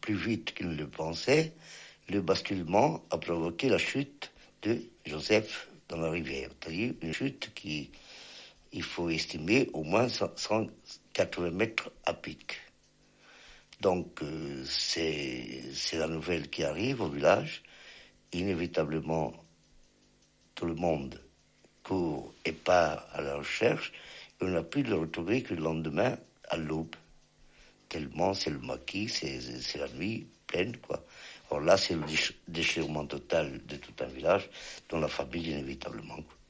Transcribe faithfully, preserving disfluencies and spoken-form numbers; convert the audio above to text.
plus vite qu'il ne le pensait, le basculement a provoqué la chute de Joseph dans la rivière. C'est-à-dire une chute qui, il faut estimer, au moins cent quatre-vingts mètres à pic. Donc, euh, c'est, c'est la nouvelle qui arrive au village. Inévitablement, tout le monde court et part à la recherche. Et on n'a pu le retrouver que le lendemain, à l'aube. Tellement c'est le maquis, c'est, c'est la nuit pleine, quoi. Alors là, c'est le déchirement total de tout un village, dont la famille, inévitablement, quoi.